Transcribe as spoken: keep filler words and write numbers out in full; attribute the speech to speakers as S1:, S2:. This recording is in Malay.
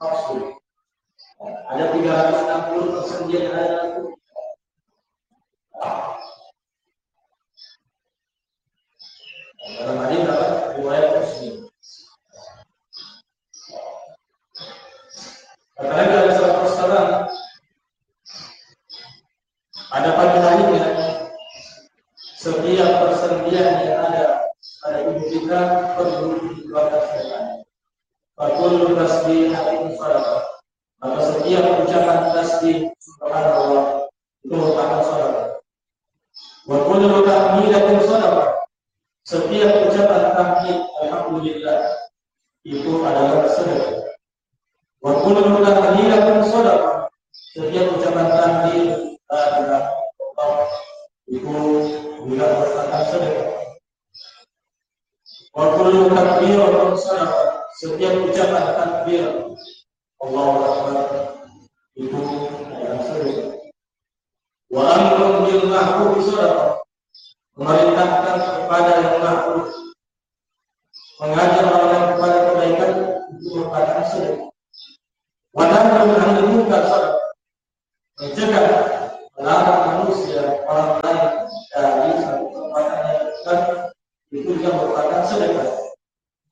S1: nafsu. Ada tiga ratus enam puluh persendian ada itu. Dalam hadis dapat riwayat Muslim. Kata Nabi alaihi wasallam, ada pada hadisnya setiap persendian yang ada pada tubuh kita perlu dikeluarkan setan. Fakul tasbihatin sadaqah. Maka setiap ucapan tasbih subhanallah itu merupakan sedekah. Wa kullu tahmidatin sadaqah. Setiap ucapan tahmid alhamdulillah itu adalah sedekah. Wa kullu tahmidatin sadaqah. Setiap ucapan tahmid adalah Allah itu juga merupakan sedekah. Wa kullu takbiratin sadaqah. Setiap ucapan takbir Allahu Akbar itu adalah sedekah. Wa amrun bil ma'ruf sadaqah. Memerintahkan kepada yang ma'ruf, mengajar orang kepada kebaikan itu merupakan sedekah. Wa nahyun 'anil munkar sadaqah. Mencegah melarang manusia orang